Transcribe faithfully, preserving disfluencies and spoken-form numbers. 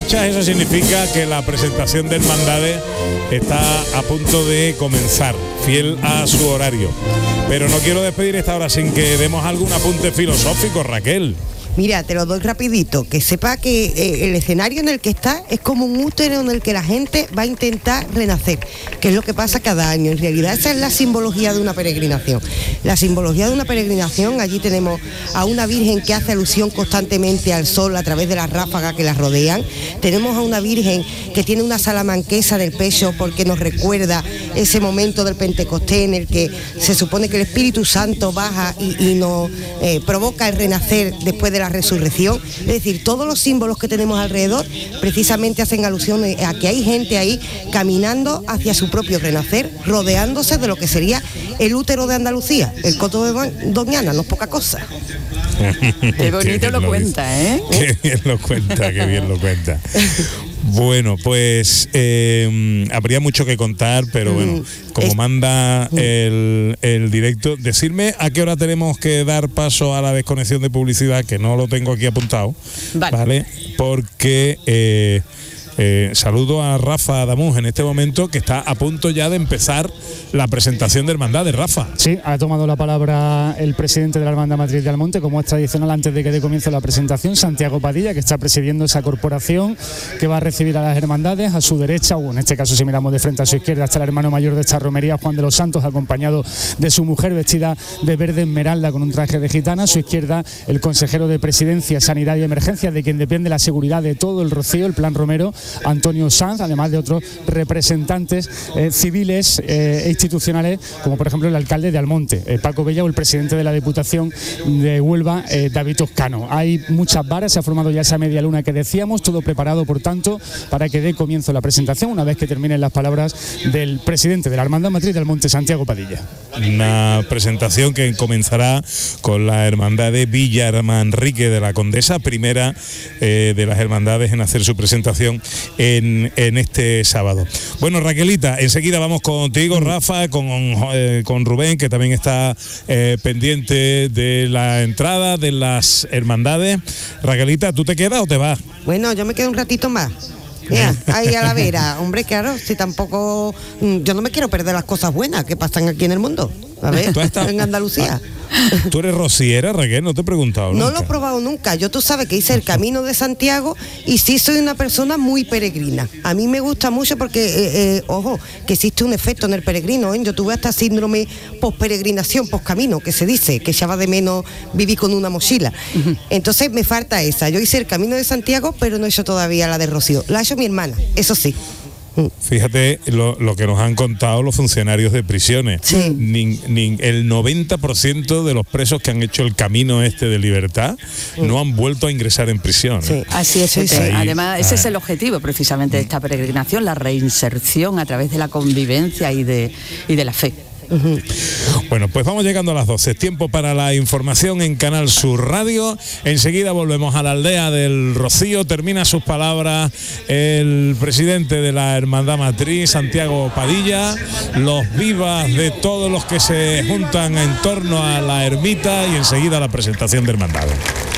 marchas, eso significa que la presentación de hermandades está a punto de comenzar, fiel a su horario. Pero no quiero despedir esta hora sin que demos algún apunte filosófico, Raquel. Mira, te lo doy rapidito, que sepa que eh, el escenario en el que está es como un útero en el que la gente va a intentar renacer, que es lo que pasa cada año. En realidad esa es la simbología de una peregrinación. La simbología de una peregrinación, allí tenemos a una virgen que hace alusión constantemente al sol a través de las ráfagas que la rodean. Tenemos a una virgen que tiene una salamanquesa del pecho porque nos recuerda ese momento del Pentecostés en el que se supone que el Espíritu Santo baja y, y nos eh, provoca el renacer después de la resurrección. Es decir, todos los símbolos que tenemos alrededor precisamente hacen alusión a que hay gente ahí caminando hacia su propio renacer, rodeándose de lo que sería el útero de Andalucía, el Coto de Doñana, no es poca cosa. Qué bonito qué lo, lo cuenta, ¿eh? Qué bien lo cuenta, qué bien lo cuenta. Bueno, pues eh, habría mucho que contar, pero bueno, como manda el, el directo, decirme a qué hora tenemos que dar paso a la desconexión de publicidad, que no lo tengo aquí apuntado, ¿vale? ¿Vale? Porque eh, eh, saludo a Rafa Adamuz en este momento, que está a punto ya de empezar la presentación de hermandades. Rafa. Sí, ha tomado la palabra el presidente de la Hermandad Matriz de Almonte, como es tradicional antes de que dé comienzo la presentación, Santiago Padilla, que está presidiendo esa corporación que va a recibir a las hermandades. A su derecha, o en este caso si miramos de frente a su izquierda, está el hermano mayor de esta romería, Juan de los Santos, acompañado de su mujer vestida de verde esmeralda con un traje de gitana. A su izquierda, el consejero de Presidencia, Sanidad y Emergencia, de quien depende la seguridad de todo el Rocío, el Plan Romero, Antonio Sanz, además de otros representantes eh, civiles eh, e institucionales, como por ejemplo el alcalde de Almonte, eh, Paco Bella, o el presidente de la Diputación de Huelva, eh, David Toscano. Hay muchas varas, se ha formado ya esa media luna que decíamos, todo preparado por tanto para que dé comienzo la presentación una vez que terminen las palabras del presidente de la Hermandad Matriz de Almonte, Santiago Padilla. Una presentación que comenzará con la hermandad de Villa Manrique de la Condesa, primera eh, de las hermandades en hacer su presentación en, en este sábado. Bueno, Raquelita, enseguida vamos contigo, Rafa, con, eh, con Rubén, que también está eh, pendiente de la entrada de las hermandades. Raquelita, ¿tú te quedas o te vas? Bueno, yo me quedo un ratito más. Mira, ahí a la vera, hombre, claro, si tampoco, yo no me quiero perder las cosas buenas que pasan aquí en el mundo, a ver, en Andalucía. ¿Tú eres rociera, Raquel? No te he preguntado nunca. No lo he probado nunca. Yo, tú sabes que hice el Camino de Santiago y sí soy una persona muy peregrina. A mí me gusta mucho porque, eh, eh, ojo, que existe un efecto en el peregrino, ¿eh? Yo tuve hasta síndrome post-peregrinación, post-camino, que se dice, que echaba de menos vivir con una mochila. Uh-huh. Entonces me falta esa. Yo hice el Camino de Santiago, pero no he hecho todavía la de Rocío. La ha hecho mi hermana, eso sí. Fíjate lo, lo que nos han contado los funcionarios de prisiones. Sí. Ni, ni el noventa por ciento de los presos que han hecho el camino este de libertad sí. no han vuelto a ingresar en prisión. Sí. ¿eh? Así es. Sí, sí. Además, ese ah. es el objetivo precisamente de esta peregrinación, la reinserción a través de la convivencia y de, y de la fe. Uh-huh. Bueno, pues vamos llegando a las doce. Tiempo para la información en Canal Sur Radio. Enseguida volvemos a la aldea del Rocío. Termina sus palabras el presidente de la Hermandad Matriz, Santiago Padilla. Los vivas de todos los que se juntan en torno a la ermita y enseguida la presentación de hermandades.